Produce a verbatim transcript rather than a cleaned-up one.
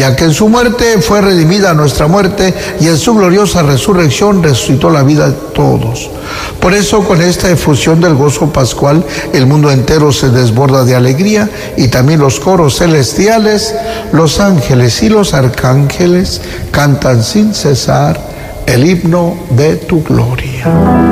ya que en su muerte fue redimida nuestra muerte y en su gloriosa resurrección resucitó la vida de todos. Por eso, con esta efusión del gozo pascual, el mundo entero se desborda de alegría y también los coros celestiales, los ángeles y los arcángeles cantan sin cesar el himno de tu gloria.